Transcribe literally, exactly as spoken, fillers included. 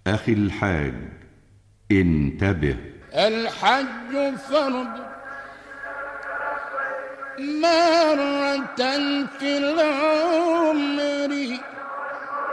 أخي الحاج، انتبه. الحج فرض مرة في العمر